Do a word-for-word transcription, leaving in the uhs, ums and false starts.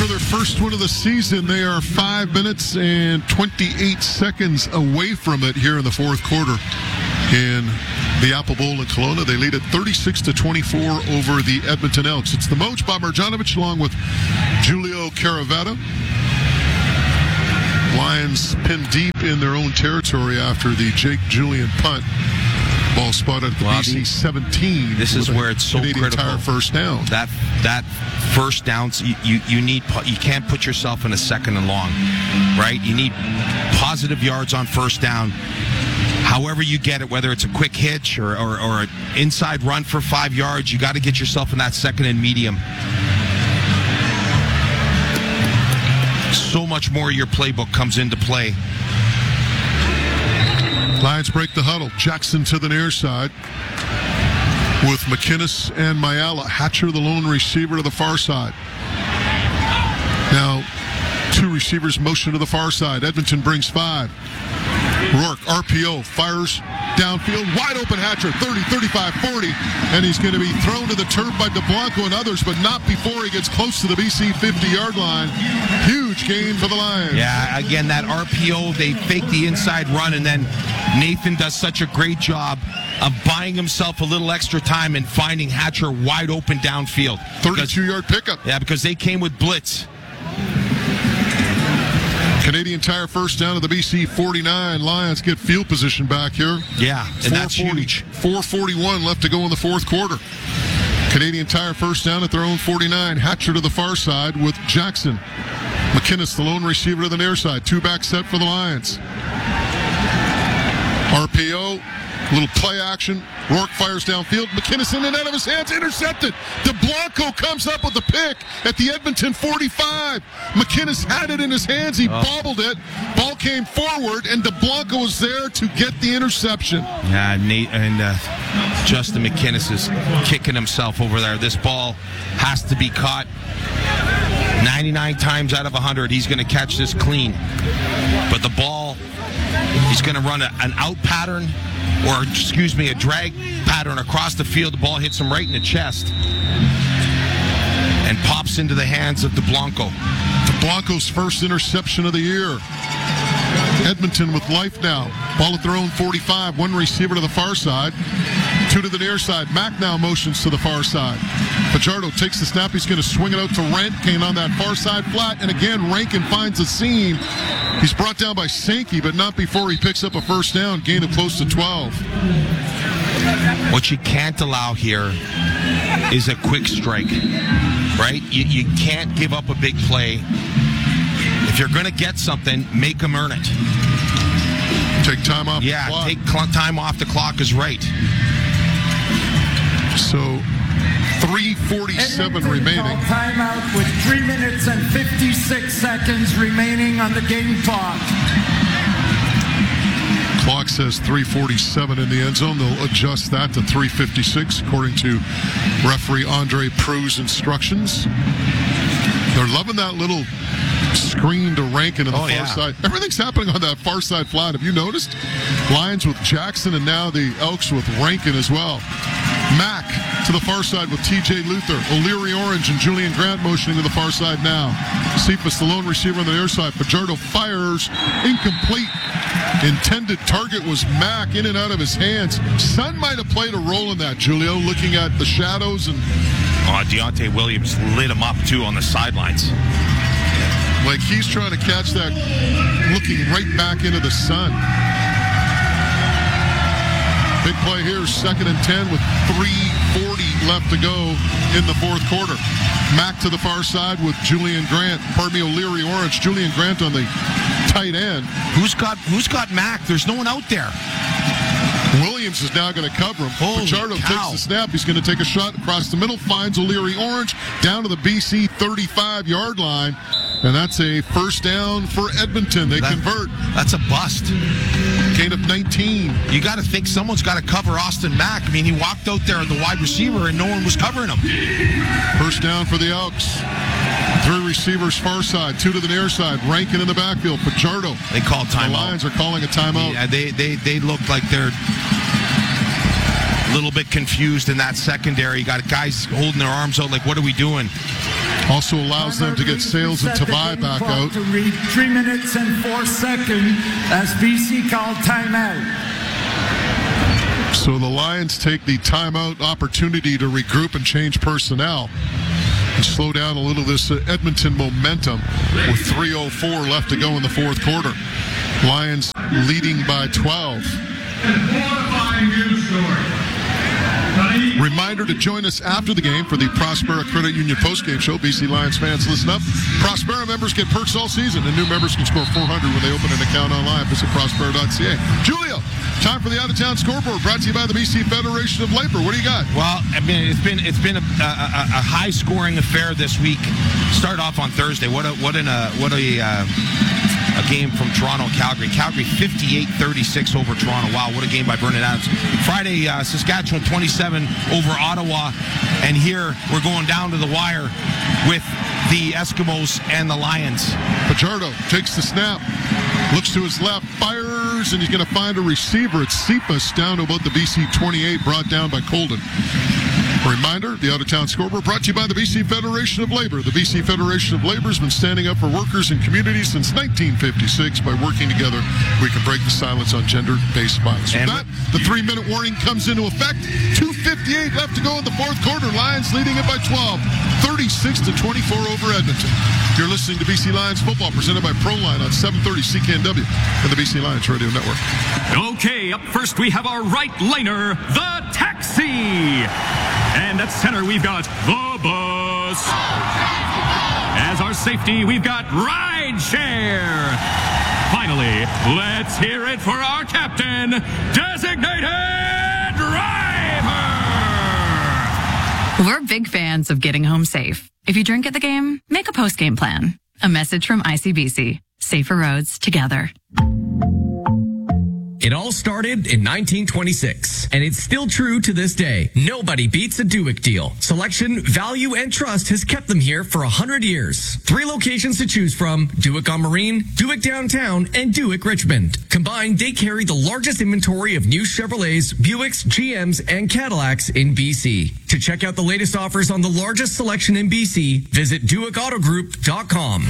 for their first win of the season. They are five minutes and twenty-eight seconds away from it here in the fourth quarter in the Apple Bowl in Kelowna. They lead at thirty-six to twenty-four over the Edmonton Elks. It's the Moj, Bob Marjanovic, along with Julio Caravetta. Lions pinned deep in their own territory after the Jake Julian punt. Ball spotted at the B C seventeen. This is where it's so Canadian critical. Tire first down. That that first down, you, you you need you can't put yourself in a second and long, right? You need positive yards on first down. However you get it, whether it's a quick hitch or or, or an inside run for five yards, you got to get yourself in that second and medium. So much more of your playbook comes into play. Lions break the huddle. Jackson to the near side with McInnes and Mayala. Hatcher, the lone receiver, to the far side. Now, two receivers motion to the far side. Edmonton brings five. Rourke, R P O, fires downfield. Wide open Hatcher, thirty, thirty-five, forty. And he's going to be thrown to the turf by DeBlanco and others, but not before he gets close to the B C fifty-yard line. Huge gain for the Lions. Yeah, again, that R P O, they fake the inside run, and then Nathan does such a great job of buying himself a little extra time and finding Hatcher wide open downfield. thirty-two-yard pickup. Yeah, because they came with blitz. Canadian Tire first down at the B C forty-nine. Lions get field position back here. Yeah, and that's huge. four forty-one left to go in the fourth quarter. Canadian Tire first down at their own forty-nine. Hatcher to the far side with Jackson. McInnes, the lone receiver, to the near side. Two-back set for the Lions. R P O, little play action. Rourke fires downfield. McInnes in and out of his hands, intercepted. DeBlanco comes up with the pick at the Edmonton forty-five. McInnes had it in his hands. He oh. bobbled it. Ball came forward, and DeBlanco was there to get the interception. Yeah, Nate and uh, Justin McInnes is kicking himself over there. This ball has to be caught. ninety-nine times out of one hundred, he's going to catch this clean. But the ball, he's going to run a, an out pattern, or excuse me, a drag pattern across the field. The ball hits him right in the chest and pops into the hands of DeBlanco. DeBlanco's first interception of the year. Edmonton with life now. Ball at their own forty-five. One receiver to the far side. Two to the near side. Mack now motions to the far side. Fajardo takes the snap. He's going to swing it out to Rankin on that far side flat. And again, Rankin finds a seam. He's brought down by Sankey, but not before he picks up a first down. Gain of close to twelve. What you can't allow here is a quick strike, right? You, you can't give up a big play. If you're going to get something, make them earn it. Take time off yeah, the clock. take cl- time off the clock is right. So, three forty-seven remaining. Timeout with three minutes and fifty-six seconds remaining on the game clock. Clock says three forty-seven in the end zone. They'll adjust that to three fifty-six according to referee Andre Prue's instructions. They're loving that little screen to Rankin on the oh, far yeah. side. Everything's happening on that far side flat. Have you noticed? Lions with Jackson and now the Elks with Rankin as well. Mack to the far side with T J Luther. O'Leary Orange and Julian Grant motioning to the far side now. Cephas, the lone receiver on the near side. Fajardo fires. Incomplete. Intended target was Mack, in and out of his hands. Sun might have played a role in that, Julio, looking at the shadows. And oh, Deontay Williams lit him up, too, on the sidelines. Like he's trying to catch that, looking right back into the sun. Big play here, second and ten with three forty left to go in the fourth quarter. Mack to the far side with Julian Grant. Pardon me, O'Leary Orange. Julian Grant on the tight end. Who's got Who's got Mack? There's no one out there. Williams is now going to cover him. Holy Fajardo cow. takes the snap. He's going to take a shot across the middle, finds O'Leary Orange down to the B C thirty-five-yard line. And that's a first down for Edmonton. They that, convert. That's a bust. Gain of nineteen. You got to think someone's got to cover Austin Mack. I mean, he walked out there at the wide receiver and no one was covering him. First down for the Elks. Three receivers far side, two to the near side. Rankin in the backfield. Fajardo. They called timeout. The Lions are calling a timeout. Yeah, they, they, they look like they're a little bit confused in that secondary. You got guys holding their arms out like, what are we doing? Also allows them to get Sales and Tavai back out. To read three minutes and four seconds as B C called timeout. So the Lions take the timeout opportunity to regroup and change personnel and slow down a little this uh, Edmonton momentum with three oh four left to go in the fourth quarter. Lions leading by twelve. Reminder to join us after the game for the Prospera Credit Union postgame show. B C Lions fans, listen up. Prospera members get perks all season, and new members can score four hundred when they open an account online. Visit prospera dot c a. Julio, time for the out-of-town scoreboard, brought to you by the B C Federation of Labor. What do you got? Well, I mean, it's been it's been a, a, a high-scoring affair this week. Start off on Thursday. What a what an uh, what a uh, a game from Toronto, Calgary. Calgary fifty-eight thirty-six over Toronto. Wow, what a game by Vernon Adams. Friday, uh, Saskatchewan twenty-seven over Ottawa, and here we're going down to the wire with the Eskimos and the Lions. Fajardo takes the snap, looks to his left, fires, and he's going to find a receiver. It's Cephas down to about the B C twenty-eight, brought down by Colden. A reminder, the out-of-town scoreboard brought to you by the B C Federation of Labor. The B C Federation of Labor has been standing up for workers and communities since nineteen fifty-six. By working together, we can break the silence on gender-based violence. With that, the three-minute warning comes into effect. two fifty-eight left to go in the fourth quarter. Lions leading it by twelve, thirty-six to twenty-four over Edmonton. You're listening to B C Lions football, presented by Proline on seven thirty C K N W and the B C Lions Radio Network. Okay, up first we have our right laner, the Taxi. And at center, we've got the Bus. As our safety, we've got Rideshare. Finally, let's hear it for our captain, Designated Driver. We're big fans of getting home safe. If you drink at the game, make a post-game plan. A message from I C B C. Safer roads together. It all started in nineteen twenty-six, and it's still true to this day. Nobody beats a Duick deal. Selection, value, and trust has kept them here for one hundred years. Three locations to choose from: Duick on Marine, Duick Downtown, and Duick Richmond. Combined, they carry the largest inventory of new Chevrolets, Buicks, G Ms, and Cadillacs in B C. To check out the latest offers on the largest selection in B C, visit Duick Auto Group dot com.